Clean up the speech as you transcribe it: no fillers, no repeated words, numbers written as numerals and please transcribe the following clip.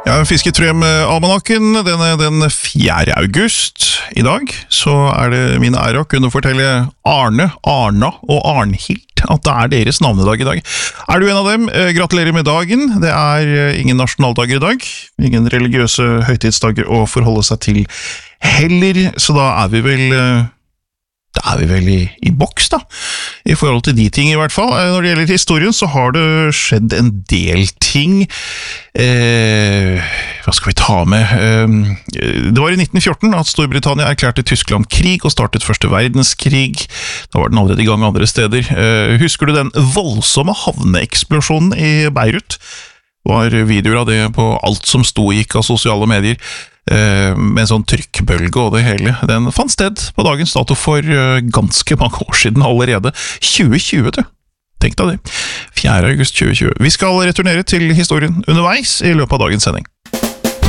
Ja, Fisketrem-almanakken, den er den 4. august. I dag så er det min ære å kunne fortelle Arne, Arna og Arnhild at det er deres navnedag i dag. Er du en av dem? Gratulerer med dagen. Det er ingen nasjonaldager i dag, ingen religiøse høytidsdager å forholde seg til heller, så da er vi vel i boks da, i forhold til de ting i hvert fall. Når det gjelder historien så har det skjedd en del ting. Hva skal vi ta med? Det var i 1914 at Storbritannia erklærte Tyskland krig og startet første verdenskrig. Da var den allerede i gang andre steder. Husker du den voldsomme havneeksplosjonen i Beirut? Det var videoer av det på alt som gikk av sosiale medier. Med en sånn trykkbølge og det hele. Den fant sted på dagens dato for ganske mange år siden allerede. 2020, du. Tenk deg det. 4. august 2020. Vi skal returnere til historien underveis i løpet av dagens sending.